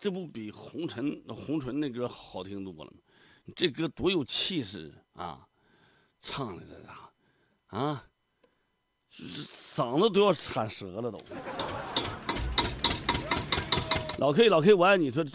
这不比红唇那歌好听多了吗？这歌多有气势啊！唱的这啥啊？嗓子都要喊折了都。老 K，我爱你说。